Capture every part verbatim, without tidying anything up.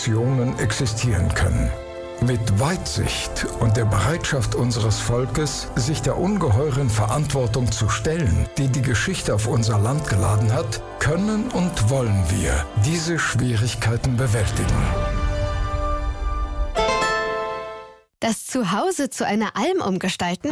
Generationen existieren können. Mit Weitsicht und der Bereitschaft unseres Volkes, sich der ungeheuren Verantwortung zu stellen, die die Geschichte auf unser Land geladen hat, können und wollen wir diese Schwierigkeiten bewältigen. Das Zuhause zu einer Alm umgestalten?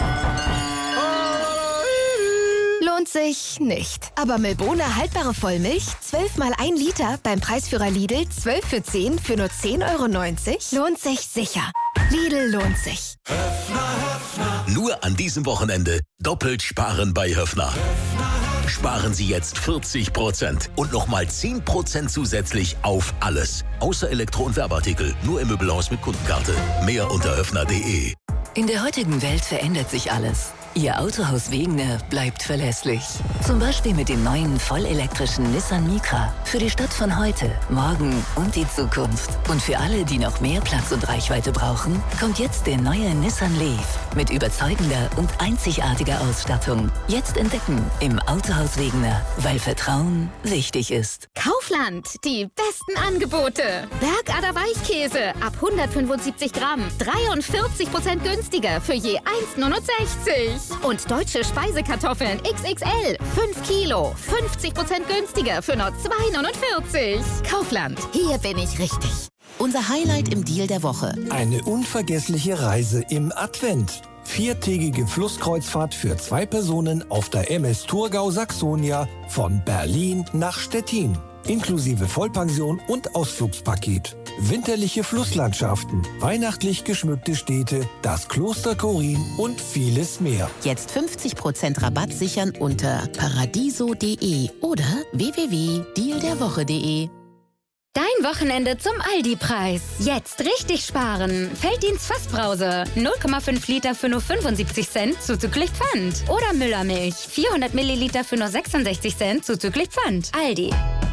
Lohnt sich nicht. Aber Milbona haltbare Vollmilch, zwölf mal ein Liter, beim Preisführer Lidl, zwölf für zehn für nur zehn Euro neunzig, lohnt sich sicher. Lidl lohnt sich. Höffner, Höffner. Nur an diesem Wochenende doppelt sparen bei Höffner. Höffner. Sparen Sie jetzt vierzig Prozent und nochmal zehn Prozent zusätzlich auf alles. Außer Elektro- und Werbeartikel, nur im Möbelhaus mit Kundenkarte. Mehr unter höffner punkt de. In der heutigen Welt verändert sich alles. Ihr Autohaus Wegener bleibt verlässlich. Zum Beispiel mit dem neuen vollelektrischen Nissan Micra. Für die Stadt von heute, morgen und die Zukunft. Und für alle, die noch mehr Platz und Reichweite brauchen, kommt jetzt der neue Nissan Leaf. Mit überzeugender und einzigartiger Ausstattung. Jetzt entdecken im Autohaus Wegener, weil Vertrauen wichtig ist. Kaufland, die besten Angebote. Bergader Weichkäse ab hundertfünfundsiebzig Gramm. dreiundvierzig Prozent günstiger für je eins Komma neunundsechzig. Und deutsche Speisekartoffeln X X L, fünf Kilo, fünfzig Prozent günstiger für nur zwei Komma neunundvierzig. Kaufland, hier bin ich richtig. Unser Highlight im Deal der Woche. Eine unvergessliche Reise im Advent. Viertägige Flusskreuzfahrt für zwei Personen auf der M S Thurgau Saxonia von Berlin nach Stettin. Inklusive Vollpension und Ausflugspaket. Winterliche Flusslandschaften, weihnachtlich geschmückte Städte, das Kloster Korin und vieles mehr. Jetzt fünfzig Prozent Rabatt sichern unter paradiso punkt de oder w w w punkt deal der woche punkt de. Dein Wochenende zum Aldi-Preis. Jetzt richtig sparen. Felddienst Fassbrause. null Komma fünf Liter für nur fünfundsiebzig Cent zuzüglich Pfand. Oder Müllermilch. vierhundert Milliliter für nur sechsundsechzig Cent zuzüglich Pfand. Aldi.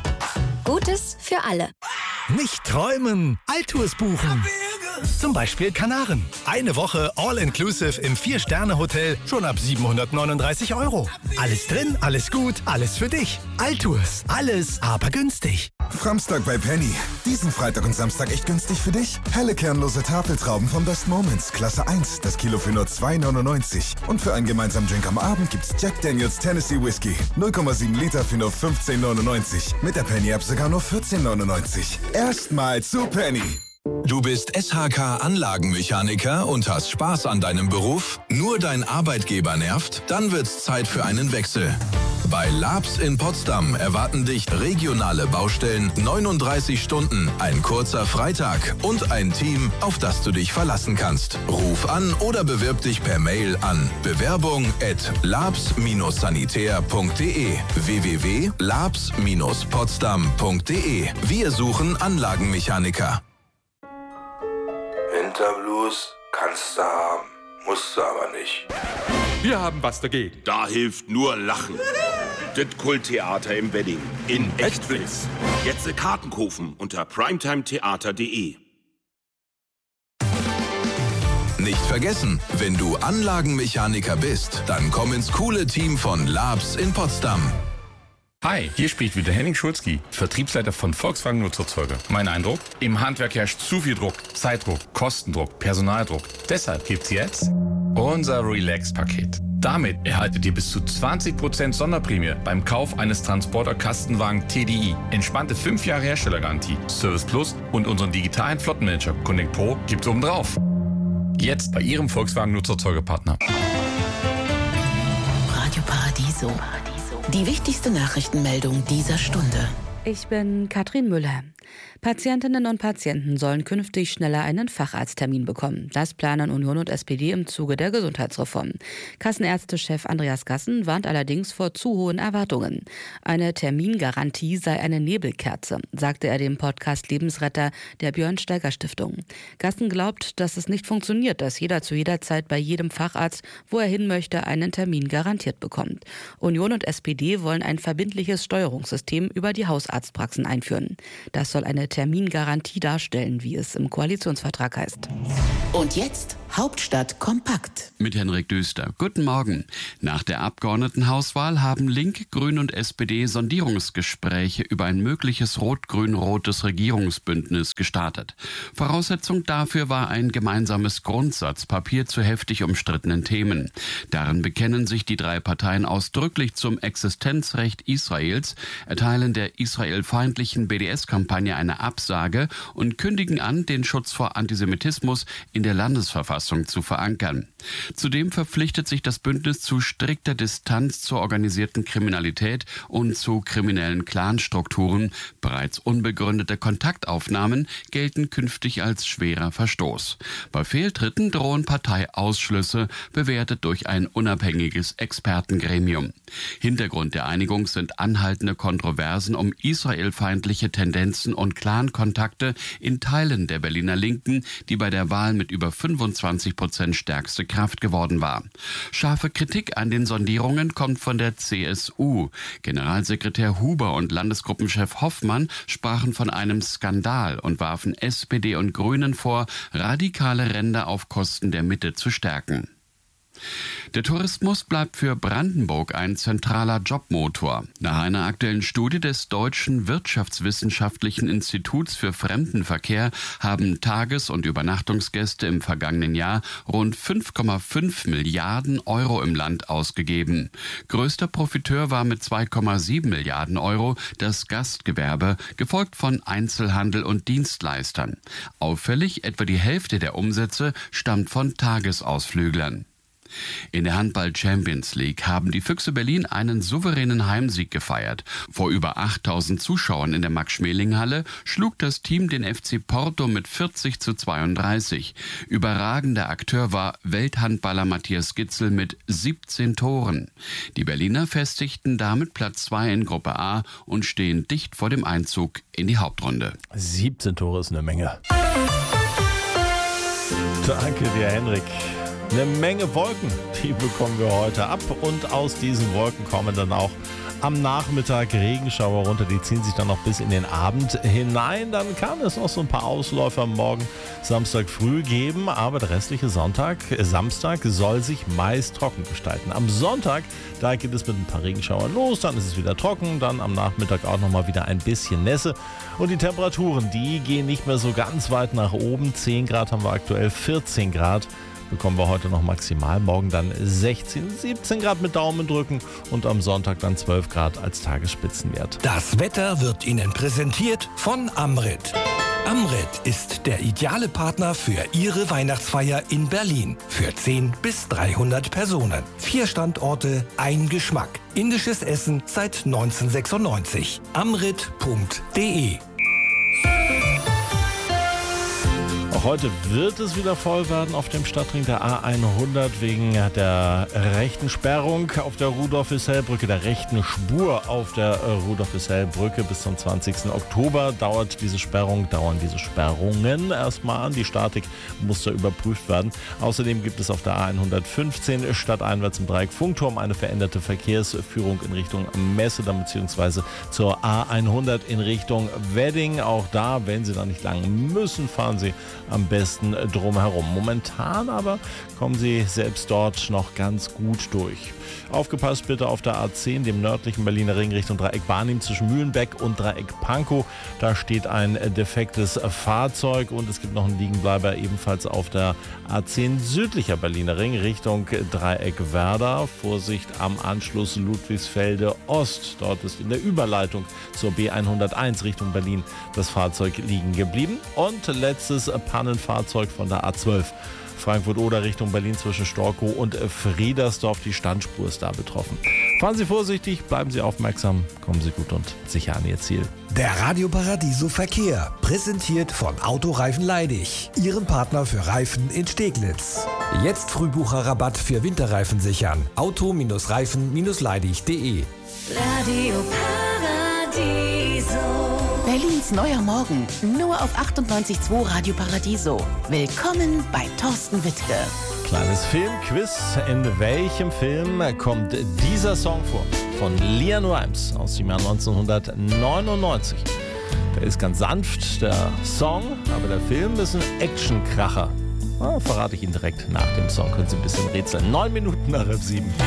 Gutes für alle. Nicht träumen, Altours buchen. Zum Beispiel Kanaren. Eine Woche All-Inclusive im Vier-Sterne-Hotel schon ab siebenhundertneununddreißig Euro. Alles drin, alles gut, alles für dich. Altours. Alles, aber günstig. Framstag bei Penny. Diesen Freitag und Samstag echt günstig für dich? Helle kernlose Tafeltrauben von Best Moments. Klasse eins. Das Kilo für nur zwei neunundneunzig. Und für einen gemeinsamen Drink am Abend gibt's Jack Daniels Tennessee Whiskey. null Komma sieben Liter für nur fünfzehn neunundneunzig. Mit der Penny-App sogar nur vierzehn neunundneunzig. Erstmal zu Penny. Du bist S H K-Anlagenmechaniker und hast Spaß an deinem Beruf? Nur dein Arbeitgeber nervt? Dann wird's Zeit für einen Wechsel. Bei Labs in Potsdam erwarten dich regionale Baustellen, neununddreißig Stunden, ein kurzer Freitag und ein Team, auf das du dich verlassen kannst. Ruf an oder bewirb dich per Mail an bewerbung at labs sanitär punkt de w w w punkt labs potsdam punkt de. Wir suchen Anlagenmechaniker. Winterblues kannst du haben, musst du aber nicht. Wir haben was dagegen. Da hilft nur Lachen. Das Kulttheater im Wedding. In Echtflix. Jetzt Karten kaufen unter primetimetheater punkt de. Nicht vergessen, wenn du Anlagenmechaniker bist, dann komm ins coole Team von Labs in Potsdam. Hi, hier spricht wieder Henning Schulzki, Vertriebsleiter von Volkswagen Nutzerzeuger. Mein Eindruck? Im Handwerk herrscht zu viel Druck, Zeitdruck, Kostendruck, Personaldruck. Deshalb gibt's jetzt unser Relax-Paket. Damit erhaltet ihr bis zu zwanzig Prozent Sonderprämie beim Kauf eines Transporter-Kastenwagen T D I. Entspannte fünf Jahre Herstellergarantie, Service Plus und unseren digitalen Flottenmanager Connect Pro gibt's obendrauf. Jetzt bei Ihrem Volkswagen Nutzerzeugerpartner. Radio Paradiso. Die wichtigste Nachrichtenmeldung dieser Stunde. Ich bin Katrin Müller. Patientinnen und Patienten sollen künftig schneller einen Facharzttermin bekommen. Das planen Union und S P D im Zuge der Gesundheitsreform. Kassenärztechef Andreas Gassen warnt allerdings vor zu hohen Erwartungen. Eine Termingarantie sei eine Nebelkerze, sagte er dem Podcast Lebensretter der Björn-Steiger-Stiftung. Gassen glaubt, dass es nicht funktioniert, dass jeder zu jeder Zeit bei jedem Facharzt, wo er hin möchte, einen Termin garantiert bekommt. Union und S P D wollen ein verbindliches Steuerungssystem über die Hausarztpraxen einführen. Das soll eine Termingarantie darstellen, wie es im Koalitionsvertrag heißt. Und jetzt Hauptstadt kompakt. Mit Henrik Düster. Guten Morgen. Nach der Abgeordnetenhauswahl haben Link, Grün und S P D Sondierungsgespräche über ein mögliches rot-grün-rotes Regierungsbündnis gestartet. Voraussetzung dafür war ein gemeinsames Grundsatzpapier zu heftig umstrittenen Themen. Darin bekennen sich die drei Parteien ausdrücklich zum Existenzrecht Israels, erteilen der israelfeindlichen B D S-Kampagne eine Absage und kündigen an, den Schutz vor Antisemitismus in der Landesverfassung zu verankern. Zudem verpflichtet sich das Bündnis zu strikter Distanz zur organisierten Kriminalität und zu kriminellen Clanstrukturen. Bereits unbegründete Kontaktaufnahmen gelten künftig als schwerer Verstoß. Bei Fehltritten drohen Parteiausschlüsse, bewertet durch ein unabhängiges Expertengremium. Hintergrund der Einigung sind anhaltende Kontroversen um israelfeindliche Tendenzen und Clankontakte in Teilen der Berliner Linken, die bei der Wahl mit über fünfundzwanzig Prozent stärkste Kraft geworden war. Scharfe Kritik an den Sondierungen kommt von der C S U. Generalsekretär Huber und Landesgruppenchef Hoffmann sprachen von einem Skandal und warfen S P D und Grünen vor, radikale Ränder auf Kosten der Mitte zu stärken. Der Tourismus bleibt für Brandenburg ein zentraler Jobmotor. Nach einer aktuellen Studie des Deutschen Wirtschaftswissenschaftlichen Instituts für Fremdenverkehr haben Tages- und Übernachtungsgäste im vergangenen Jahr rund fünf Komma fünf Milliarden Euro im Land ausgegeben. Größter Profiteur war mit zwei Komma sieben Milliarden Euro das Gastgewerbe, gefolgt von Einzelhandel und Dienstleistern. Auffällig, etwa die Hälfte der Umsätze stammt von Tagesausflüglern. In der Handball-Champions League haben die Füchse Berlin einen souveränen Heimsieg gefeiert. Vor über achttausend Zuschauern in der Max-Schmeling-Halle schlug das Team den F C Porto mit vierzig zu zweiunddreißig. Überragender Akteur war Welthandballer Matthias Gitzel mit siebzehn Toren. Die Berliner festigten damit Platz zwei in Gruppe A und stehen dicht vor dem Einzug in die Hauptrunde. siebzehn Tore ist eine Menge. Danke dir, Henrik. Eine Menge Wolken, die bekommen wir heute ab und aus diesen Wolken kommen dann auch am Nachmittag Regenschauer runter, die ziehen sich dann noch bis in den Abend hinein. Dann kann es noch so ein paar Ausläufer morgen Samstag früh geben, aber der restliche Sonntag, äh, Samstag soll sich meist trocken gestalten. Am Sonntag, da geht es mit ein paar Regenschauern los, dann ist es wieder trocken, dann am Nachmittag auch nochmal wieder ein bisschen Nässe und die Temperaturen, die gehen nicht mehr so ganz weit nach oben. zehn Grad haben wir aktuell, vierzehn Grad bekommen wir heute noch maximal, morgen dann sechzehn, siebzehn Grad mit Daumendrücken und am Sonntag dann zwölf Grad als Tagesspitzenwert. Das Wetter wird Ihnen präsentiert von Amrit. Amrit ist der ideale Partner für Ihre Weihnachtsfeier in Berlin. Für zehn bis dreihundert Personen. Vier Standorte, ein Geschmack. Indisches Essen seit neunzehnhundertsechsundneunzig. amrit punkt de. Auch heute wird es wieder voll werden auf dem Stadtring der A hundert wegen der rechten Sperrung auf der Rudolf-Wissell-Brücke, der rechten Spur auf der Rudolf-Wissell-Brücke. Bis zum zwanzigsten Oktober dauert diese Sperrung, dauern diese Sperrungen erstmal an. Die Statik muss da überprüft werden. Außerdem gibt es auf der A hundertfünfzehn stadteinwärts im Dreieck Funkturm eine veränderte Verkehrsführung in Richtung Messe, dann beziehungsweise zur A hundert in Richtung Wedding. Auch da, wenn Sie da nicht lang müssen, fahren Sie am besten drumherum. Momentan aber kommen Sie selbst dort noch ganz gut durch. Aufgepasst bitte auf der A zehn, dem nördlichen Berliner Ring Richtung Dreieck Barnim zwischen Mühlenbeck und Dreieck Pankow. Da steht ein defektes Fahrzeug und es gibt noch einen Liegenbleiber ebenfalls auf der A zehn südlicher Berliner Ring Richtung Dreieck Werder. Vorsicht am Anschluss Ludwigsfelde Ost. Dort ist in der Überleitung zur B hunderteins Richtung Berlin das Fahrzeug liegen geblieben. Und letztes Pannenfahrzeug von der A zwölf. Frankfurt-Oder Richtung Berlin zwischen Storkow und Friedersdorf. Die Standspur ist da betroffen. Fahren Sie vorsichtig, bleiben Sie aufmerksam, kommen Sie gut und sicher an Ihr Ziel. Der Radio Paradiso Verkehr, präsentiert von Autoreifen Leidig, Ihrem Partner für Reifen in Steglitz. Jetzt Frühbucherrabatt für Winterreifen sichern. auto Reifen Leidig punkt de. Radio Paradiso. Berlins neuer Morgen, nur auf achtundneunzig Komma zwei Radio Paradiso. Willkommen bei Thorsten Wittke. Kleines Filmquiz. In welchem Film kommt dieser Song vor? Von LeAnn Rimes aus dem Jahr neunzehnhundertneunundneunzig. Der ist ganz sanft, der Song, aber der Film ist ein Actionkracher. Ah, verrate ich Ihnen direkt nach dem Song. Können Sie ein bisschen rätseln. Neun Minuten nach halb sieben.